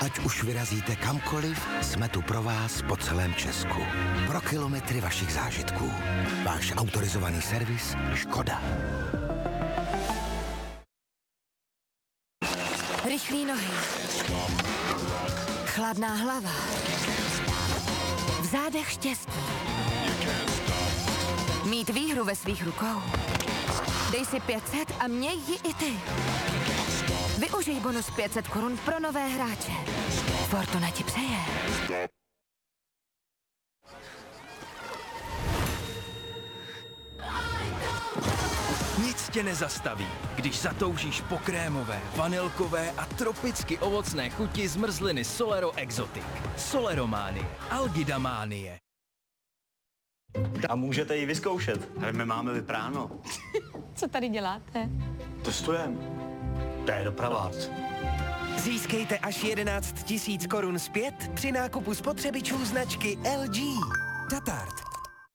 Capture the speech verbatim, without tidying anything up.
Ať už vyrazíte kamkoliv, jsme tu pro vás po celém Česku. Pro kilometry vašich zážitků. Váš autorizovaný servis Škoda. Rychlý nohy. Chladná hlava. V zádech štěstí. Mít výhru ve svých rukou. Dej si pět set a měj ji i ty. Využij bonus pět set korun pro nové hráče. Fortuna ti přeje. Nic tě nezastaví, když zatoužíš po krémové, vanilkové a tropicky ovocné chuti zmrzliny Solero Exotic. Solerománie, Algidamánie. A můžete ji vyzkoušet. Ale my máme vypráno. Co tady děláte? Testujem. To je dopravác. Získejte až jedenáct tisíc korun zpět při nákupu spotřebičů značky L G. Tatart.